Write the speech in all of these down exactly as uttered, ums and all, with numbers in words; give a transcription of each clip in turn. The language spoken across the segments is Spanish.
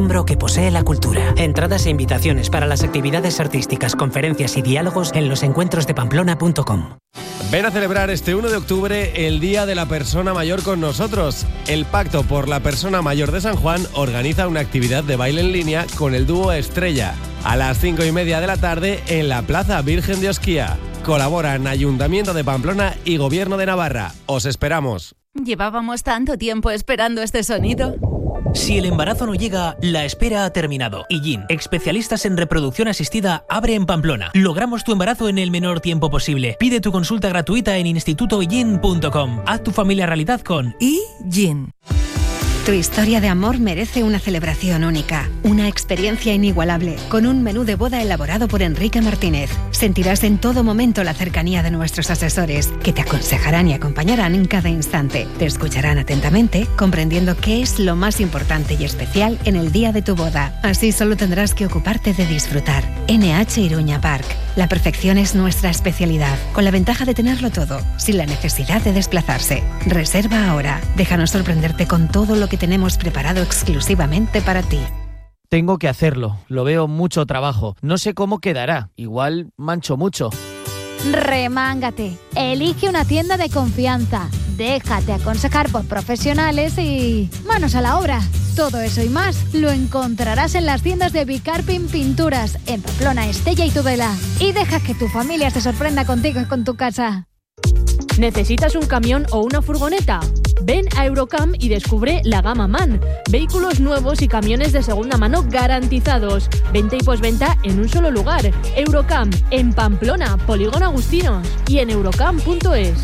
que posee la cultura. Entradas e invitaciones para las actividades artísticas, conferencias y diálogos en los encuentros de pamplona punto com. Ven a celebrar este uno de octubre el Día de la Persona Mayor con nosotros. El Pacto por la Persona Mayor de San Juan organiza una actividad de baile en línea con el dúo Estrella a las cinco y media de la tarde en la Plaza Virgen de Osquía. Colaboran Ayuntamiento de Pamplona y Gobierno de Navarra. Os esperamos. Llevábamos tanto tiempo esperando este sonido. Si el embarazo no llega, la espera ha terminado. IGIN, especialistas en reproducción asistida, abre en Pamplona. Logramos tu embarazo en el menor tiempo posible. Pide tu consulta gratuita en instituto igin punto com. Haz tu familia realidad con IGIN. Tu historia de amor merece una celebración única, una experiencia inigualable, con un menú de boda elaborado por Enrique Martínez. Sentirás en todo momento la cercanía de nuestros asesores, que te aconsejarán y acompañarán en cada instante. Te escucharán atentamente, comprendiendo qué es lo más importante y especial en el día de tu boda. Así solo tendrás que ocuparte de disfrutar. N H Iruña Park. La perfección es nuestra especialidad, con la ventaja de tenerlo todo, sin la necesidad de desplazarse. Reserva ahora. Déjanos sorprenderte con todo lo que tenemos preparado exclusivamente para ti. Tengo que hacerlo, lo veo mucho trabajo. No sé cómo quedará, igual mancho mucho. Remángate, elige una tienda de confianza, déjate aconsejar por profesionales y manos a la obra. Todo eso y más lo encontrarás en las tiendas de Bicarpin Pinturas, en Pamplona, Estella y Tudela. Y deja que tu familia se sorprenda contigo y con tu casa. ¿Necesitas un camión o una furgoneta? Ven a Eurocam y descubre la gama MAN. Vehículos nuevos y camiones de segunda mano garantizados. Venta y posventa en un solo lugar. Eurocam, en Pamplona, Polígono Agustinos y en eurocam punto es.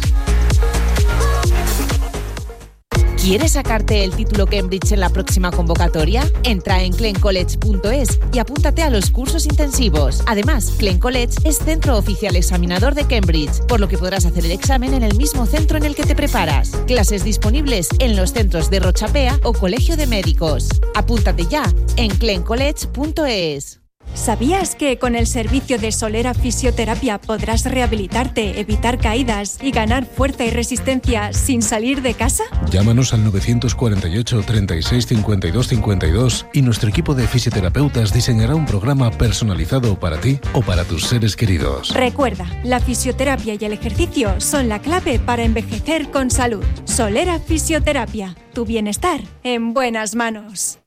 ¿Quieres sacarte el título Cambridge en la próxima convocatoria? Entra en clen college punto es y apúntate a los cursos intensivos. Además, Clen College es centro oficial examinador de Cambridge, por lo que podrás hacer el examen en el mismo centro en el que te preparas. Clases disponibles en los centros de Rochapea o Colegio de Médicos. Apúntate ya en clen college punto es. ¿Sabías que con el servicio de Solera Fisioterapia podrás rehabilitarte, evitar caídas y ganar fuerza y resistencia sin salir de casa? Llámanos al novecientos cuarenta y ocho, treinta y seis, cincuenta y dos cincuenta y dos y nuestro equipo de fisioterapeutas diseñará un programa personalizado para ti o para tus seres queridos. Recuerda, la fisioterapia y el ejercicio son la clave para envejecer con salud. Solera Fisioterapia, tu bienestar en buenas manos.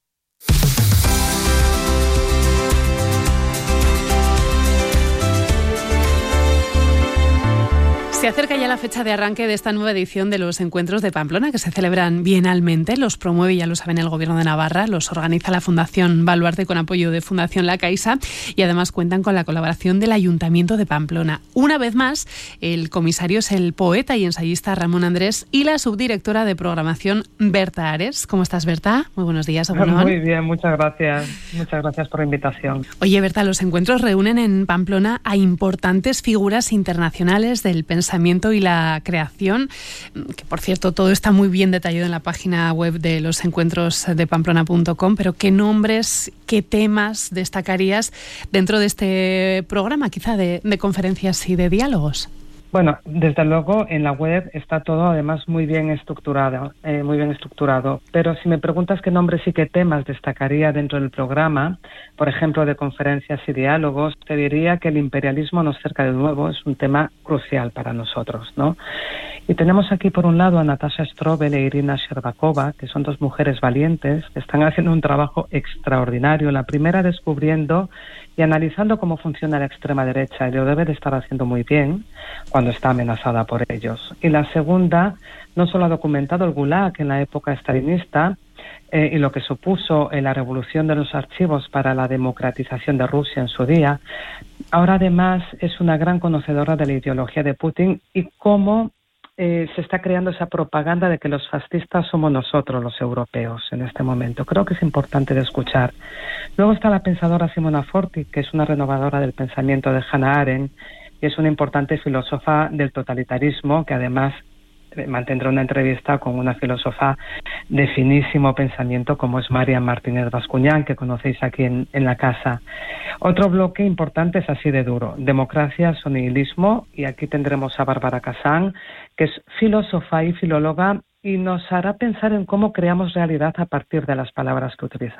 Se acerca ya la fecha de arranque de esta nueva edición de los Encuentros de Pamplona, que se celebran bienalmente. Los promueve, ya lo saben, el Gobierno de Navarra, los organiza la Fundación Baluarte con apoyo de Fundación La Caixa y además cuentan con la colaboración del Ayuntamiento de Pamplona. Una vez más, el comisario es el poeta y ensayista Ramón Andrés y la subdirectora de programación Berta Ares. ¿Cómo estás, Berta? Muy buenos días. Muy bien, muchas gracias. Muchas gracias por la invitación. Oye, Berta, los encuentros reúnen en Pamplona a importantes figuras internacionales del pensamiento y la creación, que por cierto todo está muy bien detallado en la página web de los encuentros de pamplona punto com, pero ¿qué nombres, qué temas destacarías dentro de este programa, quizá de, de conferencias y de diálogos? Bueno, desde luego en la web está todo además muy bien estructurado, eh, muy bien estructurado. Pero si me preguntas qué nombres y qué temas destacaría dentro del programa, por ejemplo de conferencias y diálogos, te diría que el imperialismo nos cerca de nuevo es un tema crucial para nosotros, ¿no? Y tenemos aquí por un lado a Natasha Strobel e Irina Sherbakova, que son dos mujeres valientes que están haciendo un trabajo extraordinario. La primera descubriendo y analizando cómo funciona la extrema derecha, y lo debe de estar haciendo muy bien cuando está amenazada por ellos. Y la segunda no solo ha documentado el Gulag en la época stalinista eh, y lo que supuso en la revolución de los archivos para la democratización de Rusia en su día, ahora además es una gran conocedora de la ideología de Putin y cómo Eh, se está creando esa propaganda de que los fascistas somos nosotros, los europeos, en este momento. Creo que es importante de escuchar. Luego está la pensadora Simona Forti, que es una renovadora del pensamiento de Hannah Arendt y es una importante filósofa del totalitarismo, que además mantendrá una entrevista con una filósofa de finísimo pensamiento como es Marian Martínez Bascuñán, que conocéis aquí en, en la casa. Otro bloque importante es así de duro: democracia, sonihilismo, y aquí tendremos a Bárbara Casán, que es filósofa y filóloga y nos hará pensar en cómo creamos realidad a partir de las palabras que utilizamos.